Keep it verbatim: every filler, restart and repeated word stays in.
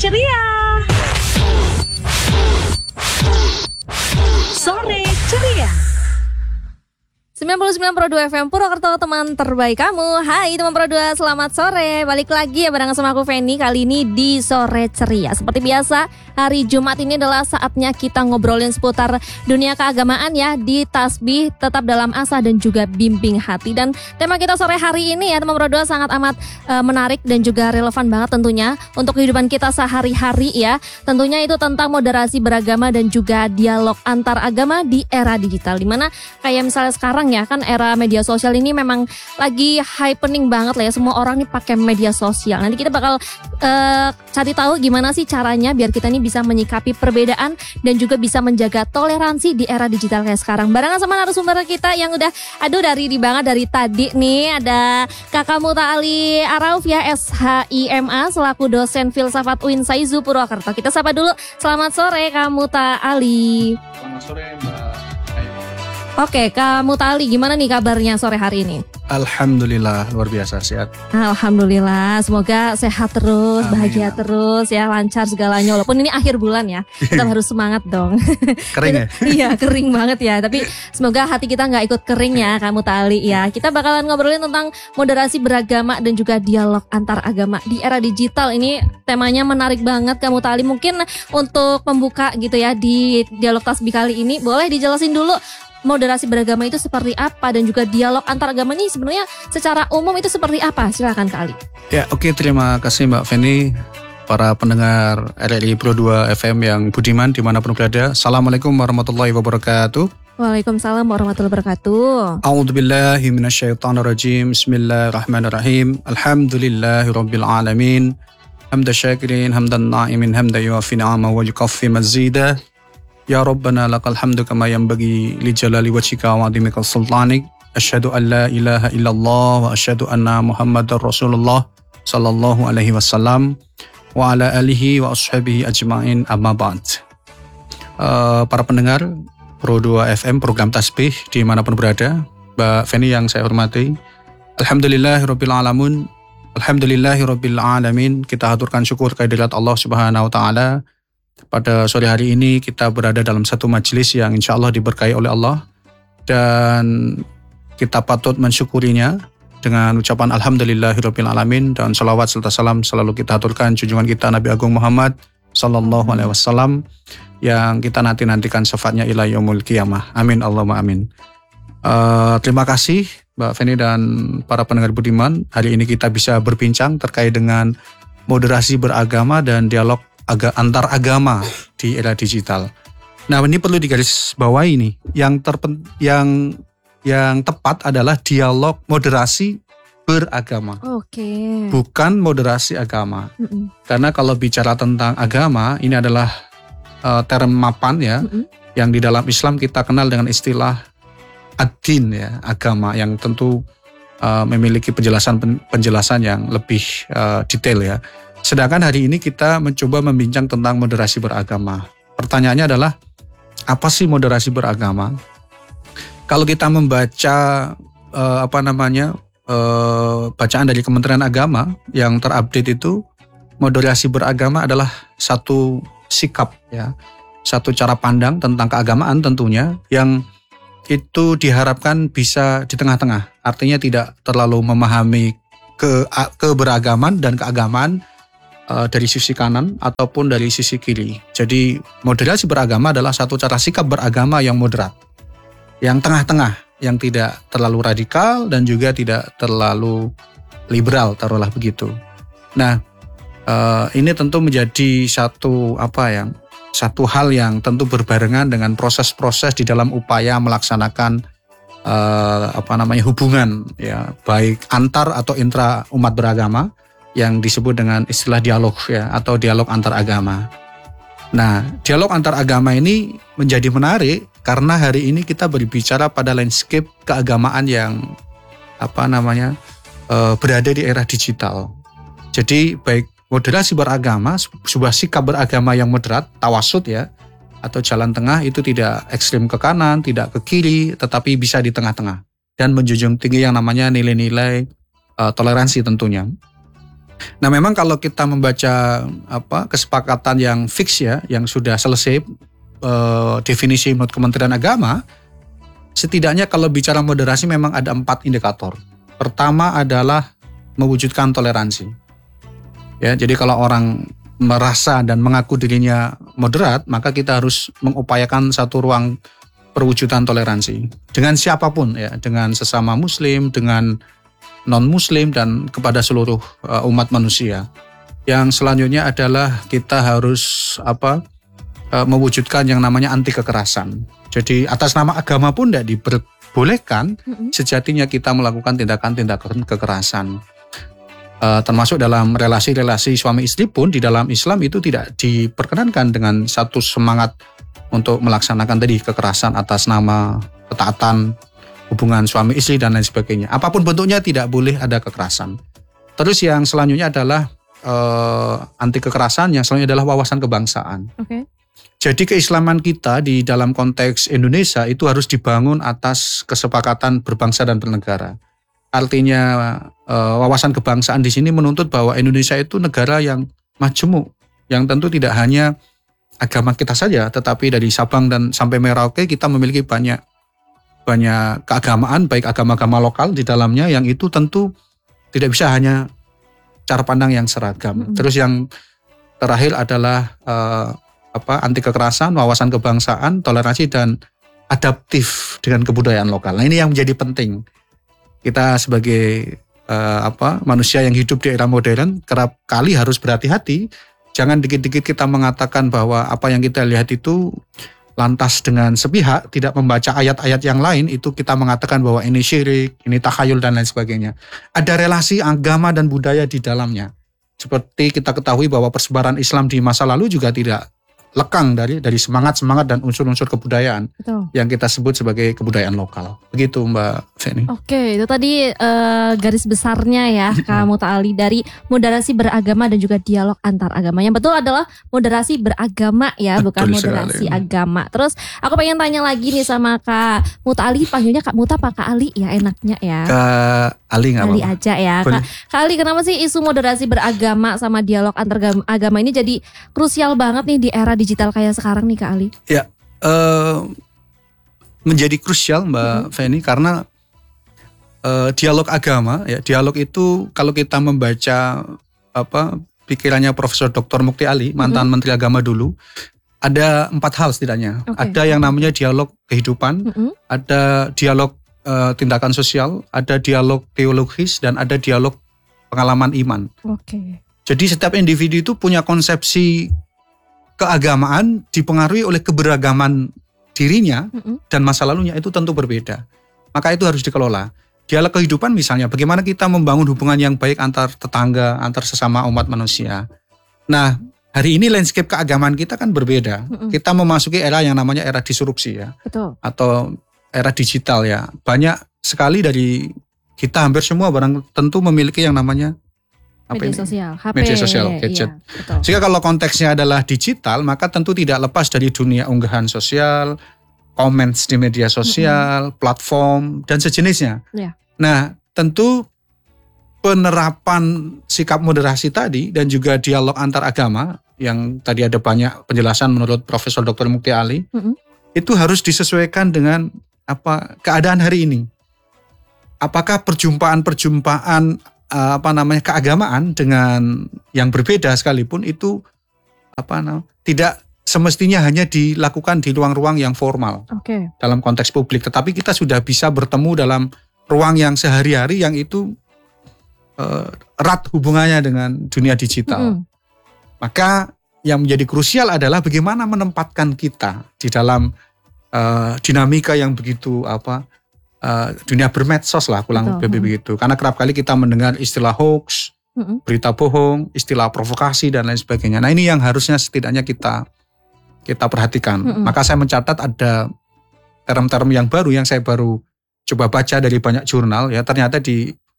ceria. Sore ceria. sembilan puluh sembilan koma dua F M Purwokerto, teman terbaik kamu. Hai teman Pro dua, selamat sore. Balik lagi ya bareng sama aku Feni, kali ini di Sore Ceria. Seperti biasa, hari Jumat ini adalah saatnya kita ngobrolin seputar dunia keagamaan ya. Di Tasbih, tetap dalam asa dan juga bimbing hati. Dan tema kita sore hari ini ya teman Pro dua sangat amat uh, menarik dan juga relevan banget tentunya untuk kehidupan kita sehari-hari ya. Tentunya itu tentang moderasi beragama dan juga dialog antar agama di era digital. Dimana kayak misalnya sekarang ya kan era media sosial ini memang lagi happening banget lah ya, semua orang nih pakai media sosial. Nanti kita bakal uh, cari tahu gimana sih caranya biar kita nih bisa menyikapi perbedaan dan juga bisa menjaga toleransi di era digital kayak sekarang. Barengan sama narasumber kita yang udah aduh dari di banget dari tadi nih, ada Kakak Muta Ali Arauf ya, S H I M A selaku dosen filsafat U I N Saizu Purwokerto. Kita sapa dulu. Selamat sore Kak Muta Ali. Selamat sore Mbak. Oke, Kak Mutali, gimana nih kabarnya sore hari ini? Alhamdulillah, luar biasa, sehat. Alhamdulillah, semoga sehat terus, Amin. Bahagia terus ya, lancar segalanya. Walaupun ini akhir bulan ya, kita harus semangat dong. Kering ya? Iya, kering banget ya. Tapi semoga hati kita nggak ikut kering ya, Kak Mutali ya. Kita bakalan ngobrolin tentang moderasi beragama dan juga dialog antar agama di era digital. Ini temanya menarik banget, Kak Mutali. Mungkin untuk pembuka gitu ya di dialog tasbih kali ini, boleh dijelasin dulu moderasi beragama itu seperti apa dan juga dialog antar agama ini sebenarnya secara umum itu seperti apa? Silakan Kak Ali. Ya, oke, terima kasih Mbak Feni, para pendengar R R I Pro dua F M yang budiman dimanapun berada. Assalamualaikum warahmatullahi wabarakatuh. Waalaikumsalam warahmatullahi wabarakatuh. A'udzubillahi minasyaitonirrajim. Bismillahirrahmanirrahim. Alhamdulillahirabbil alamin. Hamda syakirin, hamdan na'imin, hamda yuafi ni'ama wa yukaffi mazida. Ya Rabbana lakal hamdu kama yanbaghi li jalali wajhika wa 'azimika sultanik. Asyhadu an la ilaha illallah wa asyhadu anna Muhammadar Rasulullah sallallahu alaihi wasallam wa ala alihi wa ashabihi ajmain, amma ba'd. Uh, para pendengar Pro dua F M program tasbih dimanapun berada, Mbak Feni yang saya hormati, Alhamdulillahirabbil alamin. Alhamdulillahirabbil alamin. Kita haturkan syukur kehadirat Allah Subhanahu wa taala. Pada sore hari ini kita berada dalam satu majelis yang insya Allah diberkahi oleh Allah, dan kita patut mensyukurinya dengan ucapan Alhamdulillahirabbil alamin, dan salawat serta salam selalu kita aturkan junjungan kita Nabi Agung Muhammad sallallahu alaihi wasallam yang kita nanti-nantikan syafaatnya ila yaumul qiyamah. Amin Allahumma amin. Uh, terima kasih Mbak Feni dan para pendengar budiman. Hari ini kita bisa berbincang terkait dengan moderasi beragama dan dialog Aga, antar agama di era digital. Nah, ini perlu digarisbawahi nih, yang terpen, yang yang tepat adalah dialog moderasi beragama. Oke. Bukan moderasi agama. Mm-mm. Karena kalau bicara tentang agama, ini adalah uh, term mapan ya, Mm-mm. yang di dalam Islam kita kenal dengan istilah ad-din ya, agama, yang tentu uh, memiliki penjelasan penjelasan yang lebih uh, detail ya. Sedangkan hari ini kita mencoba membincang tentang moderasi beragama. Pertanyaannya adalah, apa sih moderasi beragama? Kalau kita membaca eh, apa namanya eh, bacaan dari Kementerian Agama yang terupdate itu, moderasi beragama adalah satu sikap ya, satu cara pandang tentang keagamaan tentunya yang itu diharapkan bisa di tengah-tengah. Artinya tidak terlalu memahami ke keberagaman dan keagamaan dari sisi kanan ataupun dari sisi kiri. Jadi moderasi beragama adalah satu cara sikap beragama yang moderat, yang tengah-tengah, yang tidak terlalu radikal dan juga tidak terlalu liberal, taruhlah begitu. Nah, ini tentu menjadi satu apa yang satu hal yang tentu berbarengan dengan proses-proses di dalam upaya melaksanakan apa namanya hubungan ya, baik antar atau intra umat beragama, yang disebut dengan istilah dialog ya, atau dialog antar agama. Nah, dialog antar agama ini menjadi menarik karena hari ini kita berbicara pada landscape keagamaan yang apa namanya e, berada di era digital. Jadi baik moderasi beragama, sebuah sikap beragama yang moderat, tawasud ya, atau jalan tengah, itu tidak ekstrim ke kanan, tidak ke kiri, tetapi bisa di tengah-tengah dan menjunjung tinggi yang namanya nilai-nilai e, toleransi tentunya. Nah, memang kalau kita membaca apa kesepakatan yang fix ya, yang sudah selesai eh, definisi menurut Kementerian Agama, setidaknya kalau bicara moderasi memang ada empat indikator. Pertama adalah mewujudkan toleransi. Ya, jadi kalau orang merasa dan mengaku dirinya moderat, maka kita harus mengupayakan satu ruang perwujudan toleransi dengan siapapun ya, dengan sesama muslim, dengan non-muslim dan kepada seluruh uh, umat manusia. Yang selanjutnya adalah kita harus apa uh, mewujudkan yang namanya anti kekerasan. Jadi atas nama agama pun tidak diperbolehkan mm-hmm. sejatinya kita melakukan tindakan-tindakan kekerasan. Uh, termasuk dalam relasi-relasi suami istri pun di dalam Islam itu tidak diperkenankan dengan satu semangat untuk melaksanakan tadi kekerasan atas nama ketaatan hubungan suami istri dan lain sebagainya. Apapun bentuknya tidak boleh ada kekerasan. Terus yang selanjutnya adalah uh, anti kekerasan, yang selanjutnya adalah wawasan kebangsaan. Okay. Jadi keislaman kita di dalam konteks Indonesia itu harus dibangun atas kesepakatan berbangsa dan bernegara. Artinya uh, wawasan kebangsaan di sini menuntut bahwa Indonesia itu negara yang majemuk, yang tentu tidak hanya agama kita saja, tetapi dari Sabang dan sampai Merauke kita memiliki banyak banyak keagamaan, baik agama-agama lokal di dalamnya, yang itu tentu tidak bisa hanya cara pandang yang seragam. Mm-hmm. Terus yang terakhir adalah uh, apa anti kekerasan, wawasan kebangsaan, toleransi dan adaptif dengan kebudayaan lokal. Nah, ini yang menjadi penting. Kita sebagai uh, apa manusia yang hidup di era modern kerap kali harus berhati-hati. Jangan dikit-dikit kita mengatakan bahwa apa yang kita lihat itu lantas dengan sepihak, tidak membaca ayat-ayat yang lain, itu kita mengatakan bahwa ini syirik, ini takhayul dan lain sebagainya. Ada relasi agama dan budaya di dalamnya. Seperti kita ketahui bahwa persebaran Islam di masa lalu juga tidak lekang dari dari semangat-semangat dan unsur-unsur kebudayaan. Betul. Yang kita sebut sebagai kebudayaan lokal. Begitu Mbak Feni. Oke, itu tadi uh, garis besarnya ya Kak Muta'ali dari moderasi beragama dan juga dialog antar agama. Yang betul adalah moderasi beragama ya, betul, bukan moderasi sekali. Agama. Terus aku pengen tanya lagi nih sama Kak Muta'ali, panggilnya Kak Muta apa Kak Ali ya enaknya ya? Kak Ali nggak Ali aja ya. Kak, Kak Ali, kenapa sih isu moderasi beragama sama dialog antar agama ini jadi krusial banget nih di era digital kayak sekarang nih Kak Ali? Ya, uh, menjadi krusial Mbak mm-hmm. Feni karena uh, dialog agama, ya dialog itu kalau kita membaca apa pikirannya Profesor Doktor Mukti Ali, mantan mm-hmm. Menteri Agama dulu, ada empat hal setidaknya. Okay. Ada yang namanya dialog kehidupan, mm-hmm. ada dialog uh, tindakan sosial, ada dialog teologis, dan ada dialog pengalaman iman. Oke. Okay. Jadi setiap individu itu punya konsepsi keagamaan dipengaruhi oleh keberagaman dirinya mm-hmm. dan masa lalunya itu tentu berbeda. Maka itu harus dikelola. Dialog kehidupan misalnya, bagaimana kita membangun hubungan yang baik antar tetangga, antar sesama umat manusia. Nah, hari ini landscape keagamaan kita kan berbeda. Mm-hmm. Kita memasuki era yang namanya era disrupsi ya. Betul. Atau era digital ya. Banyak sekali dari kita hampir semua barang tentu memiliki yang namanya media sosial, H P, media sosial, gadget. Iya, sehingga kalau konteksnya adalah digital, maka tentu tidak lepas dari dunia unggahan sosial, comments di media sosial, mm-hmm. platform dan sejenisnya. Yeah. Nah, tentu penerapan sikap moderasi tadi dan juga dialog antar agama yang tadi ada banyak penjelasan menurut Profesor Doktor Mukti Ali, mm-hmm. itu harus disesuaikan dengan apa keadaan hari ini. Apakah perjumpaan-perjumpaan apa namanya keagamaan dengan yang berbeda sekalipun itu apa namanya tidak semestinya hanya dilakukan di ruang-ruang yang formal okay. dalam konteks publik, tetapi kita sudah bisa bertemu dalam ruang yang sehari-hari yang itu uh, erat hubungannya dengan dunia digital. Mm-hmm. Maka yang menjadi krusial adalah bagaimana menempatkan kita di dalam uh, dinamika yang begitu apa Uh, dunia bermedsos lah, pulang lebih begitu. Karena kerap kali kita mendengar istilah hoax, mm-hmm. berita bohong, istilah provokasi dan lain sebagainya. Nah, ini yang harusnya setidaknya kita kita perhatikan. Mm-hmm. Maka saya mencatat ada term-term yang baru yang saya baru coba baca dari banyak jurnal ya. Ternyata di